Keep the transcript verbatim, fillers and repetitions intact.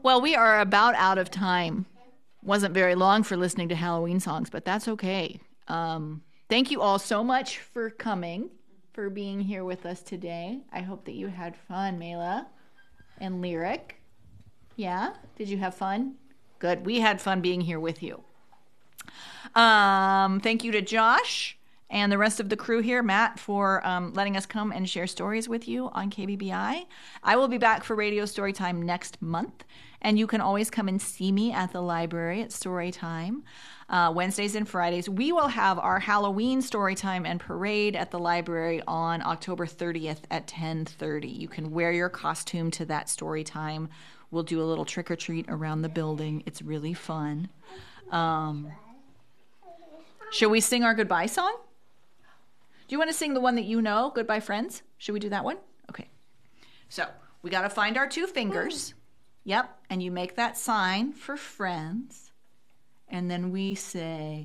Well, we are about out of time. Wasn't very long for listening to Halloween songs, but that's okay. Um, thank you all so much for coming, for being here with us today. I hope that you had fun, Mela and Lyric. Yeah? Did you have fun? Good. We had fun being here with you. Um, thank you to Josh and the rest of the crew here, Matt, for um, letting us come and share stories with you on K B B I. I will be back for Radio Storytime next month, and you can always come and see me at the library at Storytime. Uh, Wednesdays and Fridays. We will have our Halloween Storytime and Parade at the library on October thirtieth at ten thirty. You can wear your costume to that Storytime. We'll do a little trick-or-treat around the building. It's really fun. Um, Should we sing our goodbye song? Do you want to sing the one that you know, Goodbye Friends? Should we do that one? Okay. So we got to find our two fingers. Yep. And you make that sign for friends. And then we say,